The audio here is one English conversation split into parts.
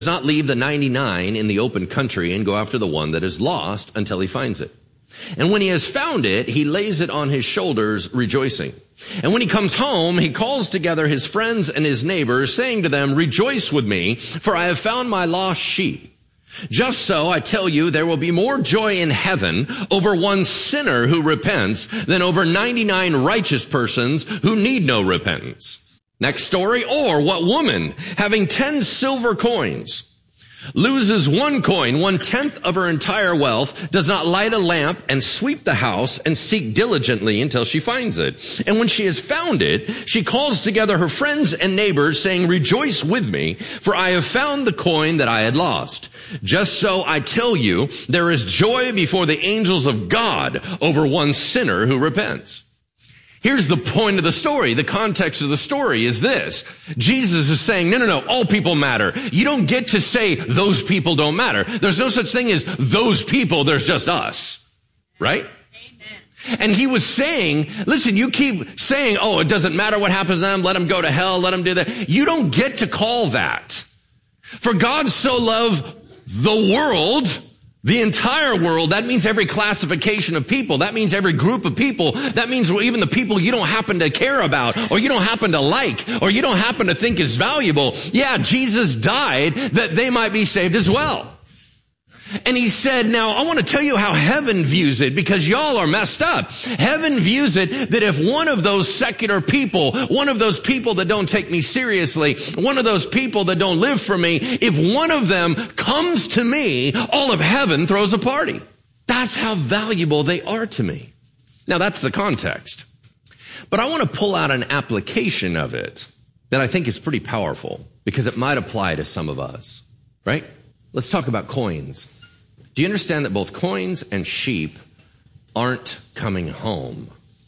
does not leave the 99 in the open country and go after the one that is lost until he finds it. And when he has found it, he lays it on his shoulders, rejoicing. And when he comes home, he calls together his friends and his neighbors, saying to them, "Rejoice with me, for I have found my lost sheep." Just so, I tell you, there will be more joy in heaven over one sinner who repents than over 99 righteous persons who need no repentance. Next story. Or what woman, having 10 silver coins, loses one coin, 1/10 of her entire wealth, does not light a lamp and sweep the house and seek diligently until she finds it? And when she has found it, she calls together her friends and neighbors, saying, "Rejoice with me, for I have found the coin that I had lost." Just so, I tell you, there is joy before the angels of God over one sinner who repents. Here's the point of the story. The context of the story is this. Jesus is saying, no, all people matter. You don't get to say those people don't matter. There's no such thing as those people, there's just us. Right? Amen. And he was saying, listen, you keep saying, oh, it doesn't matter what happens to them, let them go to hell, let them do that. You don't get to call that. For God so loved the world, the entire world. That means every classification of people. That means every group of people. That means even the people you don't happen to care about, or you don't happen to like, or you don't happen to think is valuable. Yeah, Jesus died that they might be saved as well. And he said, now I want to tell you how heaven views it, because y'all are messed up. Heaven views it that if one of those secular people, one of those people that don't take me seriously, one of those people that don't live for me, if one of them comes to me, all of heaven throws a party. That's how valuable they are to me. Now that's the context. But I want to pull out an application of it that I think is pretty powerful, because it might apply to some of us, right? Let's talk about coins. Do you understand that both coins and sheep aren't coming home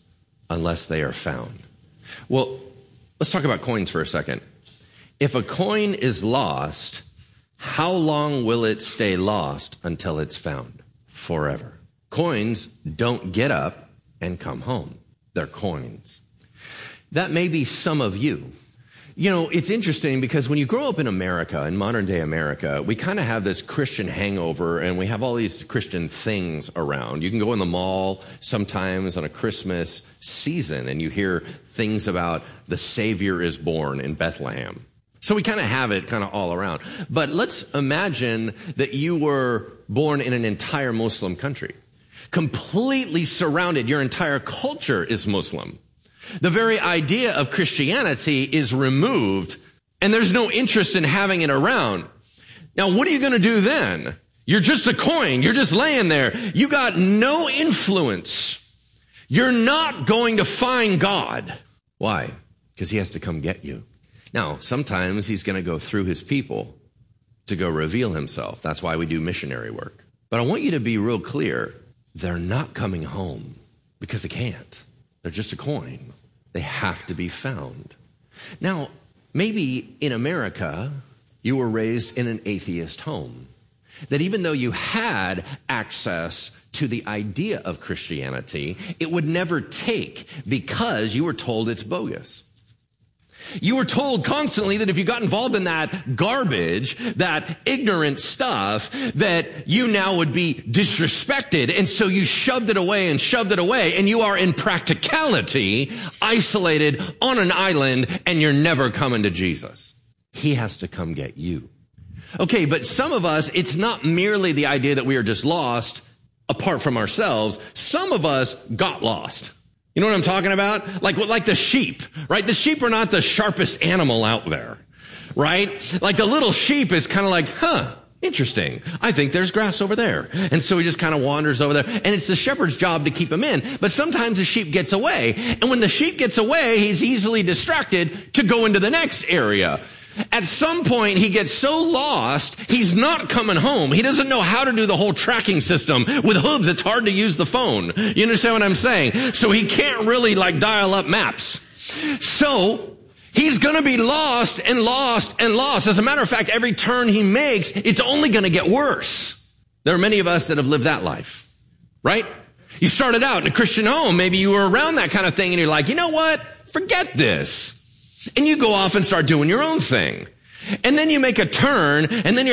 unless they are found? Well, let's talk about coins for a second. If a coin is lost, how long will it stay lost until it's found? Forever. Coins don't get up and come home. They're coins. That may be some of you. You know, it's interesting because when you grow up in America, in modern day America, we kind of have this Christian hangover, and we have all these Christian things around. You can go in the mall sometimes on a Christmas season and you hear things about the Savior is born in Bethlehem. So we kind of have it kind of all around. But let's imagine that you were born in an entire Muslim country, completely surrounded. Your entire culture is Muslim. The very idea of Christianity is removed, and there's no interest in having it around. Now, what are you going to do then? You're just a coin. You're just laying there. You got no influence. You're not going to find God. Why? Because he has to come get you. Now, sometimes he's going to go through his people to go reveal himself. That's why we do missionary work. But I want you to be real clear. They're not coming home because they can't. They're just a coin. They have to be found. Now, maybe in America, you were raised in an atheist home. That even though you had access to the idea of Christianity, it would never take because you were told it's bogus. You were told constantly that if you got involved in that garbage, that ignorant stuff, that you now would be disrespected. And so you shoved it away, and you are in practicality isolated on an island, and you're never coming to Jesus. He has to come get you. Okay, but some of us, it's not merely the idea that we are just lost apart from ourselves. Some of us got lost. You know what I'm talking about? Like the sheep, right? The sheep are not the sharpest animal out there, right? Like the little sheep is kind of like, interesting. I think there's grass over there. And so he just kind of wanders over there. And it's the shepherd's job to keep him in. But sometimes the sheep gets away. And when the sheep gets away, he's easily distracted to go into the next area. At some point, he gets so lost, he's not coming home. He doesn't know how to do the whole tracking system. With hooves, it's hard to use the phone. You understand what I'm saying? So he can't really dial up maps. So he's going to be lost and lost and lost. As a matter of fact, every turn he makes, it's only going to get worse. There are many of us that have lived that life, right? You started out in a Christian home. Maybe you were around that kind of thing, and you're like, you know what? Forget this. And you go off and start doing your own thing. And then you make a turn, and then you're